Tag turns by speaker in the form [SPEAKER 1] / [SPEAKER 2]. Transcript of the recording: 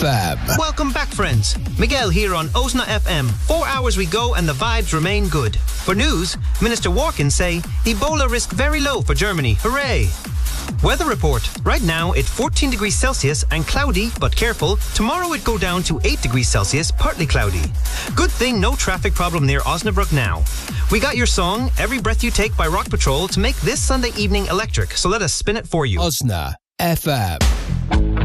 [SPEAKER 1] FM.
[SPEAKER 2] Welcome back, friends. Miguel here on Osna FM. 4 hours we go and the vibes remain good. For news, Minister Warkin say Ebola risk very low for Germany. Hooray! Weather report. Right now it's 14 degrees Celsius and cloudy, but careful. Tomorrow it go down to 8 degrees Celsius, partly cloudy. Good thing no traffic problem near Osnabrück now. We got your song, Every Breath You Take by Rock Patrol, to make this Sunday evening electric, so let us spin it for you.
[SPEAKER 1] Osna FM.